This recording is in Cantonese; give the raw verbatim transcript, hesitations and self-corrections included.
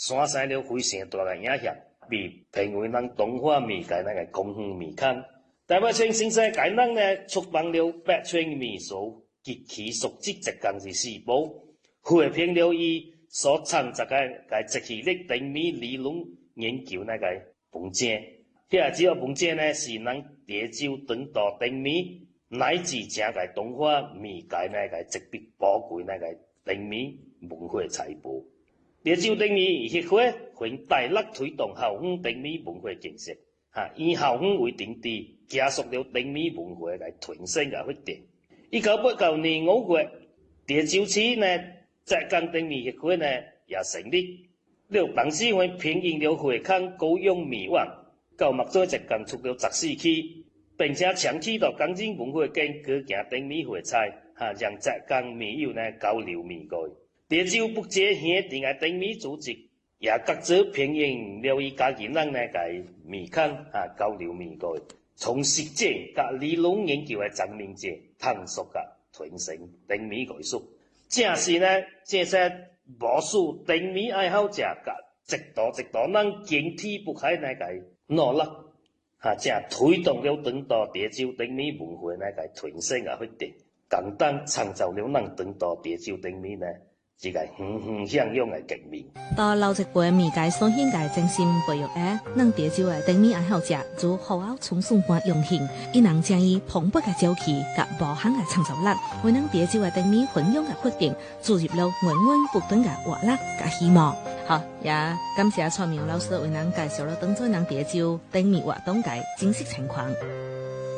产生了非常大嘅影響，被評為咱東華媒介那個公園美刊。台北村新社界人呢出版了百川美書及其所織一共是四部，匯編了伊所創作嘅個節氣力定米理論研究那個文章。遐只要文章呢是咱潮州長道定米乃至整個東華媒介那個特別寶貴那個定米文化財寶。潮州定米協會會大力推動校園定米文化建設，哈，以校園為定地，加速了定米文化嘅傳承嘅發展。一九八九年五月，潮州市呢浙江定米協會呢也成立，了董事會聘用了會刊高用米網，到目前浙江出了十四期，並且長期到江津文化間各行定米會菜，哈，讓浙江米友呢交流米改。潮州北界縣定嘅定米組織也各自聘用了伊家己人呢個米刊啊交流米改，從實踐甲理論研究嘅張明哲探索甲傳承定米藝術，正是呢，這些無數定米愛好者甲一代一代人堅持不懈那個努力，哈，正推動了長道潮州定米文化那個傳承啊發展，共同創造了咱長道潮州定米呢一個欣欣向榮嘅革命。 到老一輩媒介所顯嘅精神培育嘅，咱潮州嘅定米愛好者如何後從順官用心，伊能將伊蓬勃嘅朝氣甲無限嘅創造力，為咱潮州嘅定米分享嘅發展注入了源源不斷嘅活力甲希望。好，也感謝蔡明老師為咱介紹了當初咱潮州定米活動嘅真實情況。